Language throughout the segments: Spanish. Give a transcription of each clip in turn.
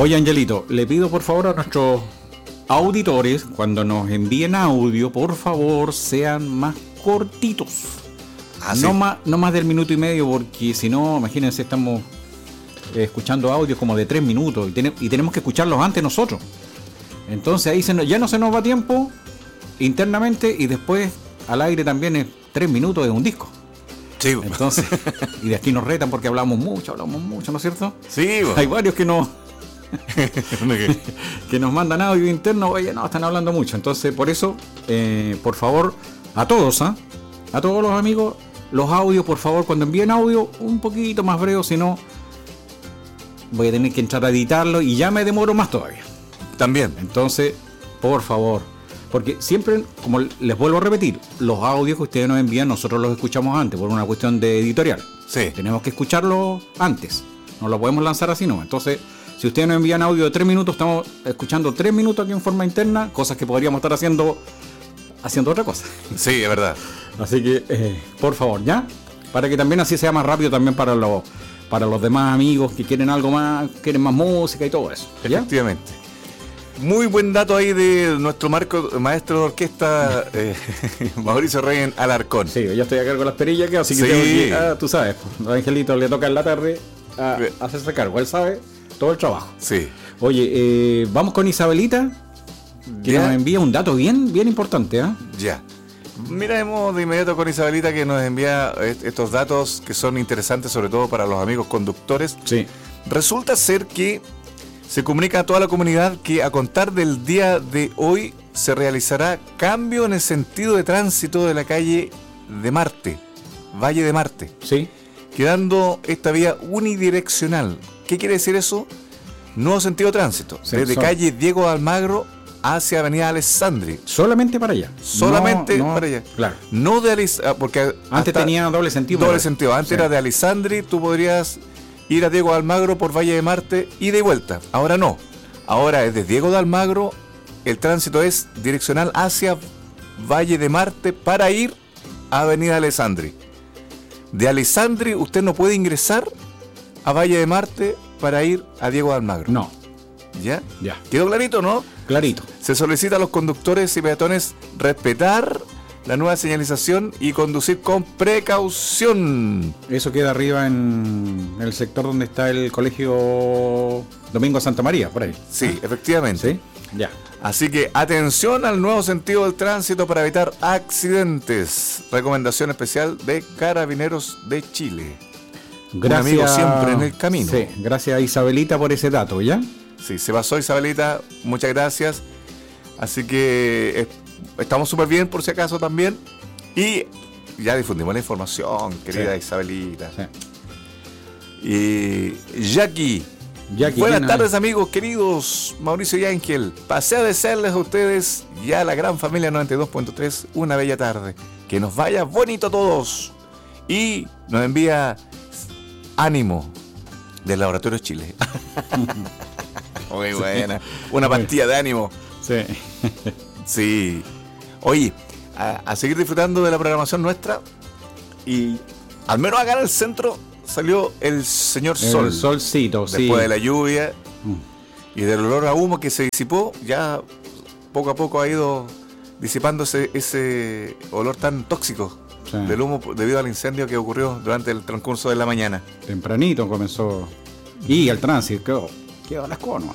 Oye, Angelito, le pido por favor a nuestros auditores, cuando nos envíen audio, por favor, sean más cortitos. ¿Sí? No más del minuto y medio, porque si no, imagínense, estamos escuchando audios como de 3 minutos y tenemos que escucharlos antes nosotros. Entonces ahí ya no se nos va tiempo internamente y después al aire también es 3 minutos de un disco. Sí. Entonces, y de aquí nos retan porque hablamos mucho, ¿no es cierto? Sí. Hay varios que no... que nos mandan audio interno, oye, no, están hablando mucho. Entonces, por eso, por favor, a todos, a todos los amigos, los audios, por favor, cuando envíen audio, un poquito más breve, si no, voy a tener que entrar a editarlo y ya me demoro más todavía. También. Entonces, por favor, porque siempre, como les vuelvo a repetir, los audios que ustedes nos envían, nosotros los escuchamos antes, por una cuestión de editorial. Sí. Tenemos que escucharlo antes, no lo podemos lanzar así, ¿no? Entonces, si ustedes nos envían audio de 3 minutos, estamos escuchando 3 minutos aquí en forma interna, cosas que podríamos estar haciendo otra cosa. Sí, es verdad. Así que, por favor, ¿ya? Para que también así sea más rápido también para los demás amigos que quieren algo más, quieren más música y todo eso. ¿Ya? Efectivamente. Muy buen dato ahí de nuestro maestro de orquesta, Mauricio Rey Alarcón. Sí, yo estoy a cargo de las perillas, así que Sí. tengo que, tú sabes, a Angelito le toca en la tarde a hacerse cargo, él sabe todo el trabajo. Sí. Oye, vamos con Isabelita, que ¿Ya? nos envía un dato bien importante, ¿ah? Ya. Miremos de inmediato con Isabelita, que nos envía estos datos que son interesantes, sobre todo para los amigos conductores. Sí. Resulta ser que se comunica a toda la comunidad que a contar del día de hoy se realizará cambio en el sentido de tránsito de la calle de Marte, Valle de Marte, Sí. quedando esta vía unidireccional. ¿Qué quiere decir eso? Nuevo sentido de tránsito, Sí, desde calle Diego de Almagro hacia avenida Alessandri. Solamente para allá. Solamente No, para allá. Claro. No de Alessandri, porque Antes tenía doble sentido. doble sentido. Antes Sí. era de Alessandri, tú podrías ir a Diego de Almagro por Valle de Marte y de vuelta. Ahora no. Ahora es de Diego de Almagro, el tránsito es direccional hacia Valle de Marte para ir a avenida Alessandri. De Alessandri usted no puede ingresar a Valle de Marte para ir a Diego de Almagro. No, ¿Ya? ya. ¿Quedó clarito, no? Clarito. Se solicita a los conductores y peatones respetar la nueva señalización y conducir con precaución. Eso queda arriba en el sector donde está el colegio Domingo Santa María, por ahí. Sí, efectivamente. ¿Sí? Ya. Así que atención al nuevo sentido del tránsito para evitar accidentes. Recomendación especial de Carabineros de Chile. Gracias. Un amigo siempre en el camino. Sí, gracias a Isabelita por ese dato, ¿ya? Sí, se pasó Isabelita, muchas gracias. Así que estamos súper bien por si acaso también. Y ya difundimos la información, querida Sí. Isabelita. Sí. Y Jackie. Jackie, Buenas ¿quién tardes amigos queridos, Mauricio y Ángel. Pasé a desearles a ustedes y a la gran familia 92.3 una bella tarde. Que nos vaya bonito a todos. Y nos envía ánimo del Laboratorio Chile. Muy buena. Una pastilla de ánimo. Sí. Sí. Oye, a seguir disfrutando de la programación nuestra. Y al menos acá en el centro salió el señor Sol. El solcito, sí. Después de la lluvia y del olor a humo que se disipó, ya poco a poco ha ido disipándose ese olor tan tóxico Sí. del humo debido al incendio que ocurrió durante el transcurso de la mañana. Tempranito comenzó. Y el tránsito, quedó las conos.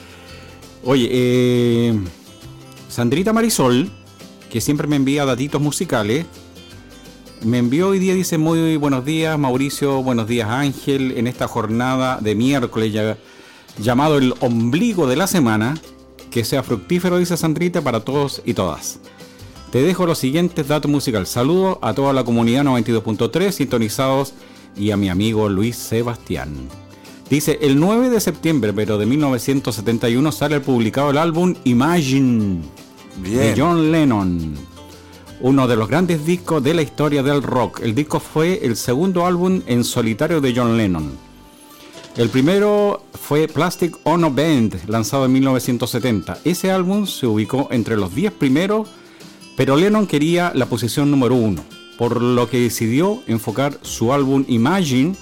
Oye, Sandrita Marisol, que siempre me envía datitos musicales, me envió hoy día, dice: muy buenos días Mauricio, buenos días Ángel, en esta jornada de miércoles llamado el ombligo de la semana, que sea fructífero, dice Sandrita, para todos y todas. Te dejo los siguientes datos musicales. Saludos a toda la comunidad 92.3 sintonizados y a mi amigo Luis Sebastián. Dice: el 9 de septiembre, pero de 1971, sale publicado el álbum Imagine de John Lennon, uno de los grandes discos de la historia del rock. El disco fue el segundo álbum en solitario de John Lennon. El primero fue Plastic Ono Band, lanzado en 1970. Ese álbum se ubicó entre los 10 primeros, pero Lennon quería la posición número 1, por lo que decidió enfocar su álbum Imagine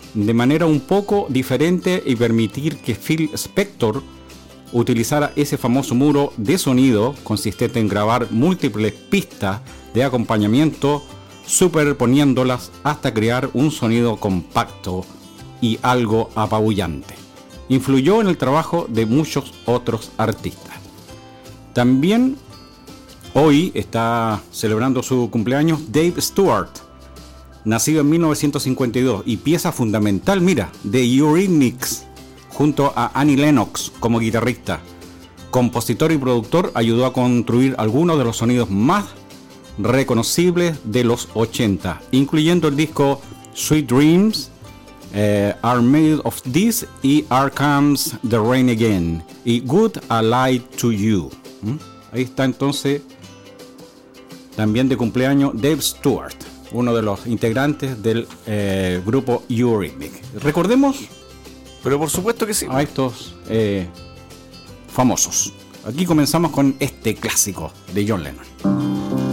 de manera un poco diferente y permitir que Phil Spector utilizara ese famoso muro de sonido consistente en grabar múltiples pistas de acompañamiento, superponiéndolas hasta crear un sonido compacto y algo apabullante. Influyó en el trabajo de muchos otros artistas. También hoy está celebrando su cumpleaños Dave Stewart, nacido en 1952 y pieza fundamental, de Eurythmics, junto a Annie Lennox como guitarrista. Compositor y productor, ayudó a construir algunos de los sonidos más reconocibles de los 80, incluyendo el disco Sweet Dreams, Are Made of This y Here Comes the Rain Again y Good Allied to You. Ahí está entonces, también de cumpleaños, Dave Stewart, uno de los integrantes del grupo Eurythmics. Recordemos, pero por supuesto que sí, a estos famosos. Aquí comenzamos con este clásico de John Lennon.